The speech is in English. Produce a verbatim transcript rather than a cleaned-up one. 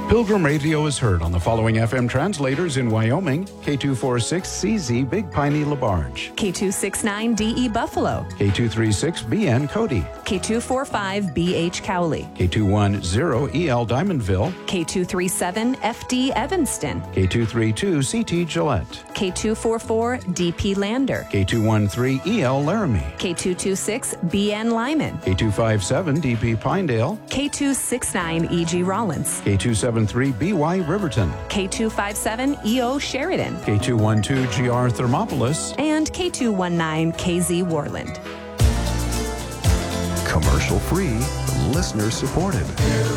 Pilgrim Radio is heard on the following F M translators in Wyoming: K two forty-six C Z Big Piney LaBarge, K two sixty-nine D E Buffalo, K two thirty-six B N Cody, K two forty-five B H Cowley, K two ten E L Diamondville, K two thirty-seven F D Evanston, K two thirty-two C T Gillette, K two forty-four D P Lander, K two thirteen E L Laramie, K two twenty-six B N Lyman, K two fifty-seven D P Pinedale, K two sixty-nine E G Rollins, K two seventy-three B Y Riverton, K two fifty-seven E O Sheridan, K two twelve G R Thermopolis, and K two nineteen K Z Worland. Commercial free, listener supported.